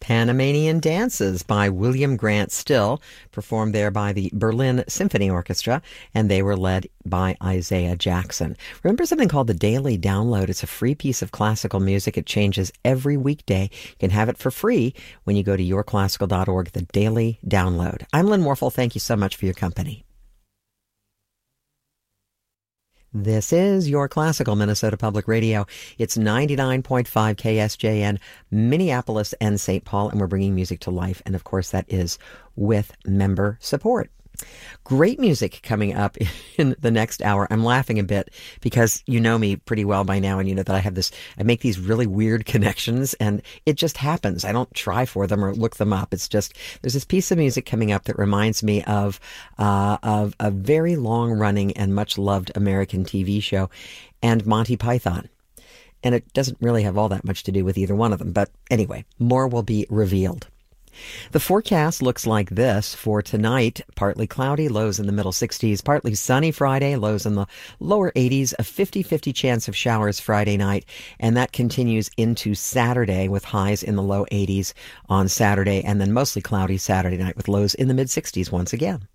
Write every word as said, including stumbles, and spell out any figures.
Panamanian Dances by William Grant Still, performed there by the Berlin Symphony Orchestra, and they were led by Isaiah Jackson. Remember something called the Daily Download? It's a free piece of classical music. It changes every weekday. You can have it for free when you go to your classical dot org, the Daily Download. I'm Lynn Warfel. Thank you so much for your company. This is your Classical Minnesota Public Radio. It's ninety-nine point five K S J N, Minneapolis and Saint Paul, and we're bringing music to life. And of course, that is with member support. Great music coming up in the next hour. I'm laughing a bit because you know me pretty well by now, and you know that I have this, I make these really weird connections, and it just happens. I don't try for them or look them up. It's just, there's this piece of music coming up that reminds me of, uh, of a very long-running and much-loved American T V show, and Monty Python. And it doesn't really have all that much to do with either one of them. But anyway, more will be revealed. The forecast looks like this for tonight. Partly cloudy, lows in the middle sixties. Partly sunny Friday, lows in the lower eighties. A fifty-fifty chance of showers Friday night. And that continues into Saturday with highs in the low eighties on Saturday. And then mostly cloudy Saturday night with lows in the mid sixties once again.